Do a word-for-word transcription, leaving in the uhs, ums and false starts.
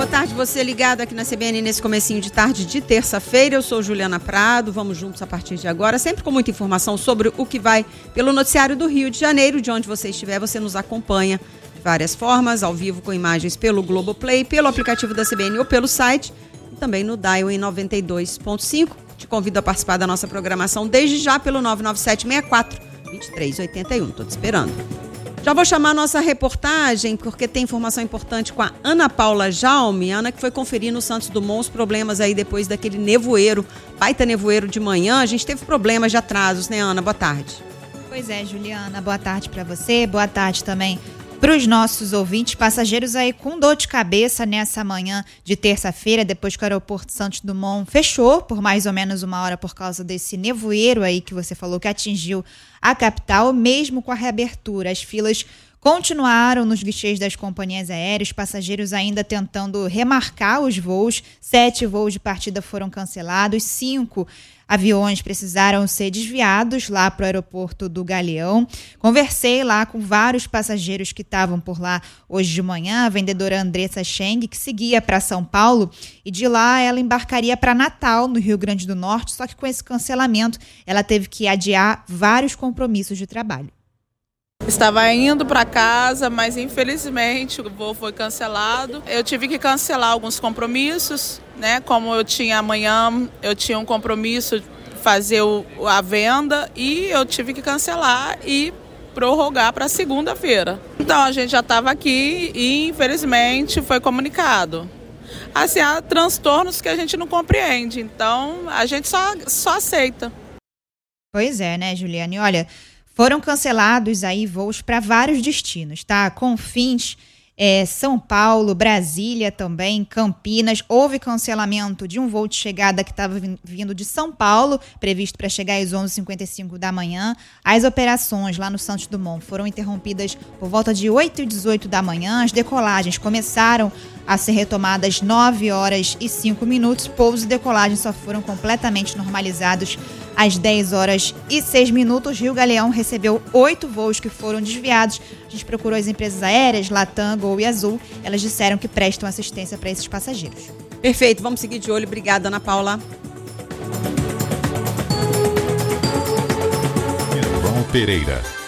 tarde, você ligado aqui na C B N nesse comecinho de tarde de terça-feira. Eu sou Juliana Prado, vamos juntos a partir de agora, sempre com muita informação sobre o que vai pelo noticiário do Rio de Janeiro. De onde você estiver, você nos acompanha de várias formas, ao vivo com imagens pelo Globoplay, pelo aplicativo da C B N ou pelo site, e também no Dial em noventa e dois ponto cinco. Te convido a participar da nossa programação desde já pelo nove nove sete, seis quatro, dois três oito um. Estou te esperando. Já vou chamar a nossa reportagem, porque tem informação importante com a Ana Paula Jaume. Ana, que foi conferir no Santos Dumont os problemas aí depois daquele nevoeiro, baita nevoeiro de manhã. A gente teve problemas de atrasos, né, Ana? Boa tarde. Pois é, Juliana. Boa tarde para você. Boa tarde também para os nossos ouvintes, passageiros aí com dor de cabeça nessa manhã de terça-feira, depois que o aeroporto Santos Dumont fechou por mais ou menos uma hora por causa desse nevoeiro aí que você falou que atingiu a capital. Mesmo com a reabertura, as filas continuaram nos guichês das companhias aéreas, passageiros ainda tentando remarcar os voos. Sete voos de partida foram cancelados, cinco aviões precisaram ser desviados lá para o aeroporto do Galeão. Conversei lá com vários passageiros que estavam por lá hoje de manhã, a vendedora Andressa Cheng, que seguia para São Paulo, e de lá ela embarcaria para Natal, no Rio Grande do Norte, só que com esse cancelamento ela teve que adiar vários compromissos de trabalho. Estava indo para casa, mas infelizmente o voo foi cancelado. Eu tive que cancelar alguns compromissos, né? Como eu tinha amanhã, eu tinha um compromisso de fazer o, a venda e eu tive que cancelar e prorrogar para segunda-feira. Então a gente já estava aqui e infelizmente foi comunicado. Assim, há transtornos que a gente não compreende, então a gente só, só aceita. Pois é, né, Juliane? Olha, foram cancelados aí voos para vários destinos, tá? Confins, é, São Paulo, Brasília também, Campinas. Houve cancelamento de um voo de chegada que estava vindo de São Paulo, previsto para chegar às onze e cinquenta e cinco da manhã. As operações lá no Santos Dumont foram interrompidas por volta de oito e dezoito da manhã. As decolagens começaram a ser retomadas às nove horas e cinco minutos. Pousos e decolagens só foram completamente normalizados às dez horas e seis minutos. Rio Galeão recebeu oito voos que foram desviados. A gente procurou as empresas aéreas, Latam, Gol e Azul. Elas disseram que prestam assistência para esses passageiros. Perfeito, vamos seguir de olho. Obrigada, Ana Paula. Irmão Pereira.